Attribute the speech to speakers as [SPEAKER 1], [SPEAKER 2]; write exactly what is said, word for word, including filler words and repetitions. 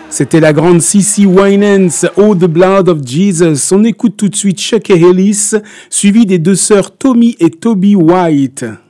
[SPEAKER 1] C'était la grande Cece Winans, Oh the Blood of Jesus. On écoute tout de suite Chuck et Ellis, suivi des deux sœurs Tommy et Toby White.